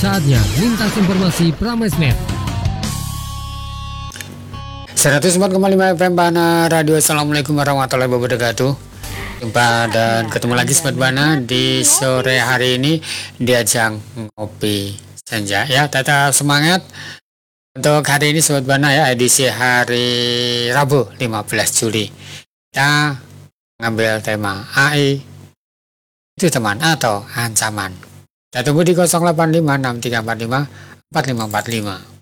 Saatnya lintas informasi Pramesnet. 104,5 FM Bana Radio. Assalamualaikum warahmatullahi wabarakatuh. Jumpa dan ketemu lagi Sobat Bana di sore hari ini di ajang ngopi senja ya. Tetap semangat untuk hari ini Sobat Bana ya, edisi hari Rabu 15 Juli. Kita ngambil tema AI itu teman atau ancaman. Kita tunggu di 0856 345 4545.